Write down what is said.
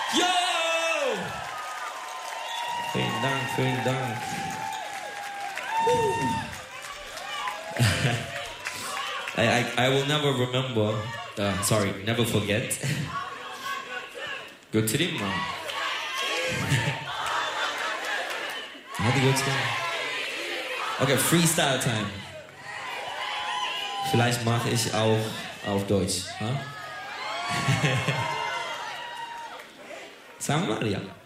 Yo! Vielen Dank, vielen Dank. I will never remember, never forget. Go to the man. Okay, Freestyle Time. Vielleicht mache ich auch auf Deutsch. Huh? Sagen wir mal, ja.